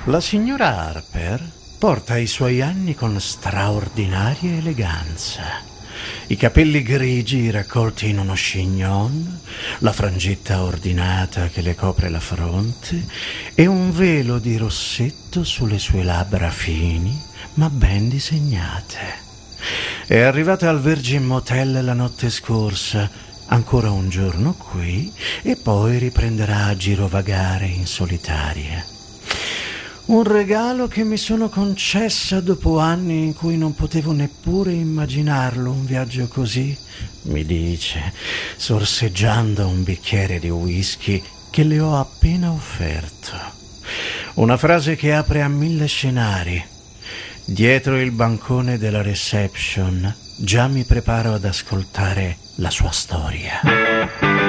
La signora Harper porta i suoi anni con straordinaria eleganza. I capelli grigi raccolti in uno chignon, la frangetta ordinata che le copre la fronte e un velo di rossetto sulle sue labbra fini ma ben disegnate. È arrivata al Virgin Motel la notte scorsa, ancora un giorno qui e poi riprenderà a girovagare in solitaria. Un regalo che mi sono concessa dopo anni in cui non potevo neppure immaginarlo, un viaggio così, mi dice, sorseggiando un bicchiere di whisky che le ho appena offerto. Una frase che apre a 1000 scenari. Dietro il bancone della reception già mi preparo ad ascoltare la sua storia.